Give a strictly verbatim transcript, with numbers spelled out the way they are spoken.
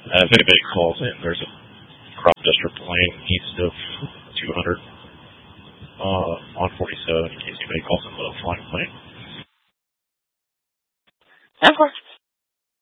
Uh, if anybody calls in, there's a crop duster plane east of two hundred uh, on forty-seven in case anybody calls in with a flying plane. Of course.